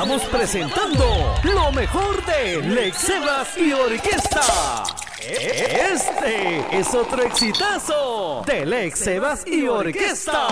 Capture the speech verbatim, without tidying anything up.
estamos presentando lo mejor de Lex Sebas y Orquesta. Este es otro exitazo de Lex Sebas y Orquesta.